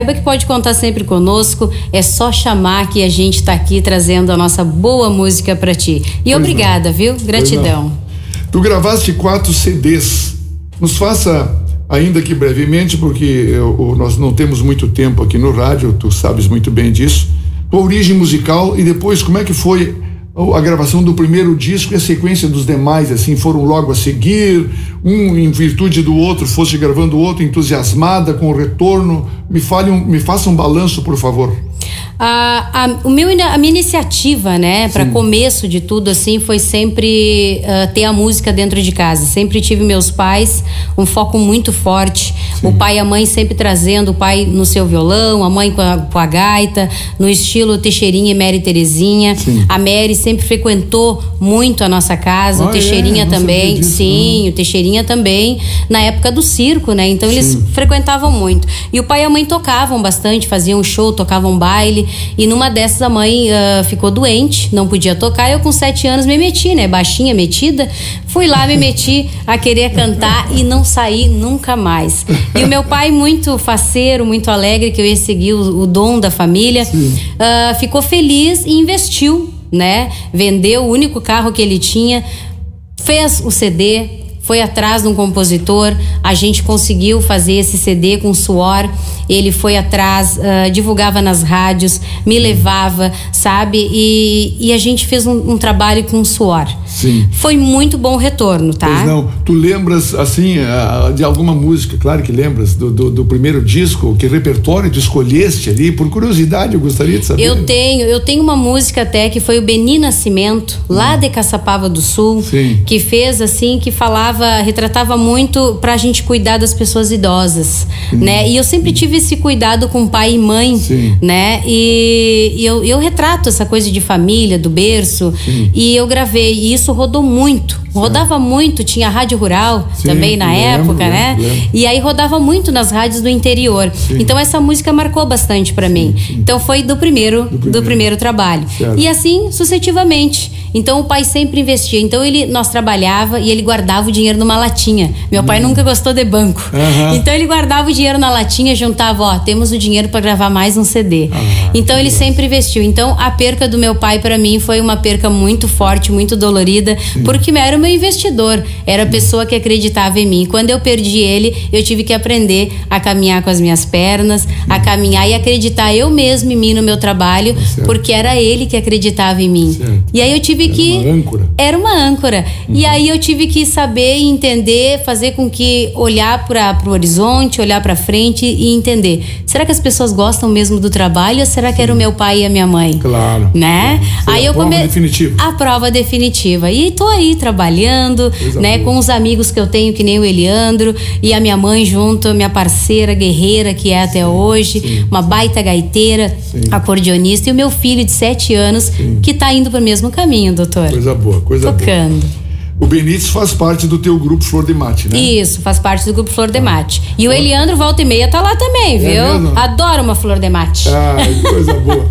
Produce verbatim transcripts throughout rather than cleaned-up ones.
Saiba que pode contar sempre conosco, é só chamar que a gente tá aqui trazendo a nossa boa música para ti. E pois obrigada, não. viu? Gratidão. Tu gravaste quatro C Ds. Nos faça, ainda que brevemente, porque eu, nós não temos muito tempo aqui no rádio, tu sabes muito bem disso, tua origem musical e depois como é que foi a gravação do primeiro disco e a sequência dos demais, assim, foram logo a seguir, um em virtude do outro, fosse gravando o outro, entusiasmada com o retorno. Me fale, um, me faça um balanço, por favor. A, a, o meu, a minha iniciativa, né, para começo de tudo, assim, foi sempre uh, ter a música dentro de casa. Sempre tive meus pais, um foco muito forte. Sim. O pai e a mãe sempre trazendo, o pai no seu violão, a mãe com a, com a gaita, no estilo Teixeirinha e Mary Terezinha. Sim. A Mary sempre frequentou muito a nossa casa, ah, o Teixeirinha é? também. Disso, sim, não. O Teixeirinha também, na época do circo, né? Então Sim. eles frequentavam muito. E o pai e a mãe tocavam bastante, faziam show, tocavam baile. E numa dessas a mãe uh, ficou doente, não podia tocar. Eu com sete anos me meti, né? Baixinha, metida. Fui lá, me meti a querer cantar e não saí nunca mais. E o meu pai, muito faceiro, muito alegre, que eu ia seguir o, o dom da família, uh, ficou feliz e investiu, né? Vendeu o único carro que ele tinha, fez o C D, foi atrás de um compositor, a gente conseguiu fazer esse C D com suor. Ele foi atrás, uh, divulgava nas rádios, me levava, sabe? E, e a gente fez um, um trabalho com suor. Sim. Foi muito bom o retorno, tá? Pois não. Tu lembras, assim, de alguma música, claro que lembras, do, do, do primeiro disco, que repertório tu escolheste ali? Por curiosidade, eu gostaria de saber. Eu tenho, eu tenho uma música até que foi o Beni Nascimento, lá hum. de Caçapava do Sul, Sim. que fez, assim, que falava, retratava muito pra gente cuidar das pessoas idosas, Sim. né? E eu sempre tive esse cuidado com pai e mãe, Sim. né? E, e eu, eu retrato essa coisa de família, do berço, Sim. e eu gravei, e isso rodou muito, Sim. rodava muito, tinha rádio rural Sim, também na época, lembro, né? Lembro. E aí rodava muito nas rádios do interior. Sim. Então essa música marcou bastante pra Sim, mim. Sim. Então foi do primeiro, do primeiro, do primeiro trabalho. Certo. E assim sucessivamente. Então o pai sempre investia. Então ele, nós trabalhava e ele guardava o dinheiro numa latinha. Meu pai hum. nunca gostou de banco. Uhum. Então ele guardava o dinheiro na latinha, juntava, ó, temos o dinheiro para gravar mais um C D. Ah, então ele sempre investiu. Então a perca do meu pai para mim foi uma perca muito forte, muito dolorida, Sim. porque era o meu investidor, era a pessoa que acreditava em mim. Quando eu perdi ele, eu tive que aprender a caminhar com as minhas pernas, Sim. a caminhar e acreditar eu mesmo em mim, no meu trabalho, certo. porque era ele que acreditava em mim. Certo. E aí eu tive Era que... uma âncora. Era uma âncora. Uhum. E aí eu tive que saber e entender, fazer com que olhar para o horizonte, olhar para frente e entender. Será que as pessoas gostam mesmo do trabalho ou será que Sim. era o meu pai e a minha mãe? Claro. Né? Foi aí a eu prova come... definitiva. A prova definitiva. E tô aí trabalhando, Coisa né, boa. com os amigos que eu tenho, que nem o Eliandro e a minha mãe junto, minha parceira guerreira que é até Sim. hoje, Sim. uma baita gaiteira, Sim. acordeonista e o meu filho de sete anos Sim. que tá indo pro mesmo caminho, doutor. Coisa boa, coisa Tocando. boa. O Benítez faz parte do teu grupo Flor de Mate, né? Isso, faz parte do grupo Flor de Mate. E ah. o Eliandro, volta e meia, tá lá também, viu? É mesmo? Adoro uma Flor de Mate. Ah, coisa boa.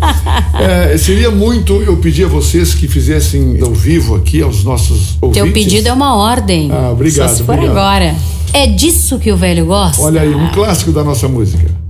É, seria muito eu pedir a vocês que fizessem ao vivo aqui aos nossos ouvintes. Teu pedido é uma ordem. Ah, obrigado. Só se for obrigado. agora. É disso que o velho gosta. Olha aí, um clássico da nossa música.